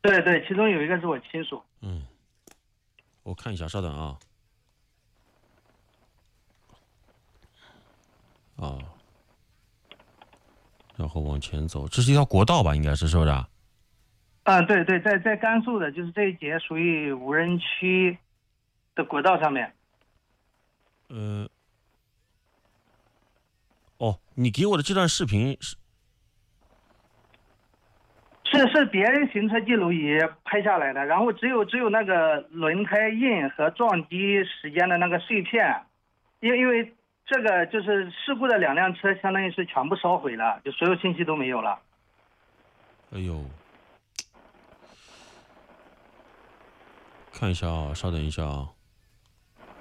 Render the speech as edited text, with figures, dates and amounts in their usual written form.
对对，其中有一个是我亲属。 嗯，我看一下，稍等啊。啊，然后往前走，这是一条国道吧？应该是不是啊？ 嗯，对对，在甘肃的，就是这一节属于无人区的国道上面。 呃，哦，你给我的这段视频是是别人行车记录仪拍下来的，然后只有那个轮胎印和撞击时间的那个碎片，因为这个就是事故的两辆车，相当于是全部烧毁了，就所有信息都没有了。 哎呦，看一下啊，稍等一下啊。